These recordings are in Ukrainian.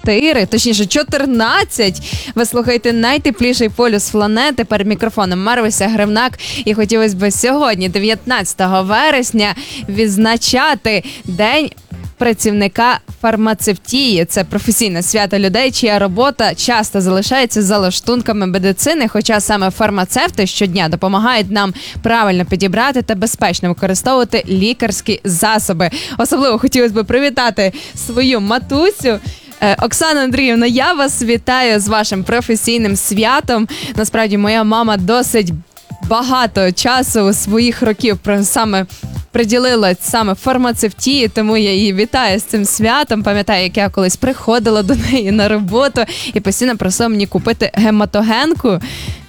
4, точніше 14. Ви слухаєте найтепліший полюс планети. Перед мікрофоном Марвися Гривнак. І хотілося б сьогодні, 19 вересня, відзначати День працівника фармацевтії. Це професійне свято людей, чия робота часто залишається за лаштунками медицини, хоча саме фармацевти щодня допомагають нам правильно підібрати та безпечно використовувати лікарські засоби. Особливо хотілося б привітати свою матусю. Оксана Андріївна, я вас вітаю з вашим професійним святом. Насправді, моя мама досить багато часу своїх років приділила саме фармацевтії, тому я її вітаю з цим святом. Пам'ятаю, як я колись приходила до неї на роботу і постійно просила мені купити гематогенку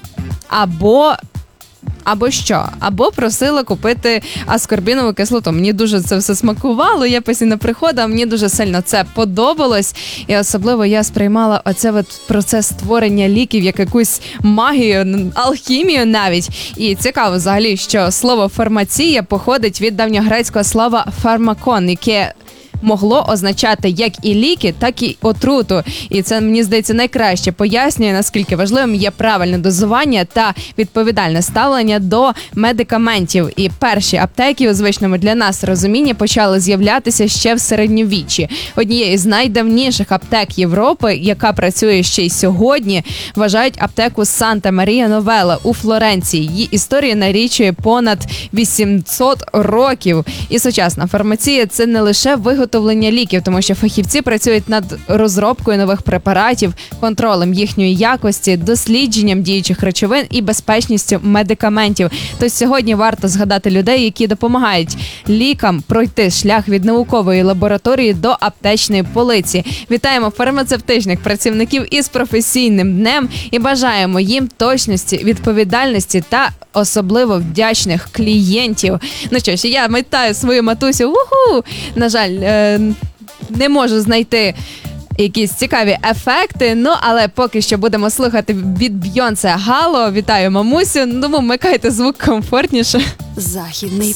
або просила купити аскорбінову кислоту. Мені дуже це все смакувало, я постійно приходила, мені дуже сильно це подобалось. І особливо я сприймала процес створення ліків як якусь магію, алхімію навіть. І цікаво взагалі, що слово фармація походить від давньогрецького слова фармакон, яке могло означати як і ліки, так і отруту. І це, мені здається, найкраще пояснює, наскільки важливим є правильне дозування та відповідальне ставлення до медикаментів. І перші аптеки у звичному для нас розумінні почали з'являтися ще в середньовіччі. Однією з найдавніших аптек Європи, яка працює ще й сьогодні, вважають аптеку Санта-Марія-Новела у Флоренції. Її історія налічує понад 800 років. І сучасна фармація – це не лише виготовлення ліків, тому що фахівці працюють над розробкою нових препаратів, контролем їхньої якості, дослідженням діючих речовин і безпечністю медикаментів. Тож сьогодні варто згадати людей, які допомагають лікам пройти шлях від наукової лабораторії до аптечної полиці. Вітаємо фармацевтичних працівників із професійним днем і бажаємо їм точності, відповідальності та особливо вдячних клієнтів. Ну що ж, я вітаю свою матусю. Уху! На жаль, не можу знайти якісь цікаві ефекти, але поки що будемо слухати від Бейонсе «Halo». Вітаю мамусю, тому вмикайте звук комфортніше. Західний